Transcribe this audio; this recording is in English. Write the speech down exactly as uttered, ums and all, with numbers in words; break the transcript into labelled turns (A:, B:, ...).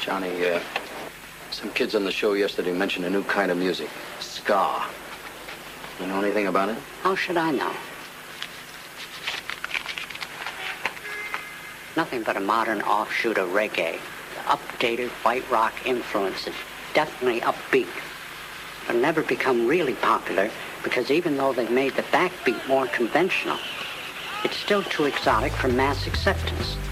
A: Johnny, uh, some kids on the show yesterday mentioned a new kind of music, ska. You know anything about it?
B: How should I know? Nothing but a modern offshoot of reggae. The updated white rock influence is definitely upbeat. It'll never become really popular because even though they've made the backbeat more conventional, it's still too exotic for mass acceptance.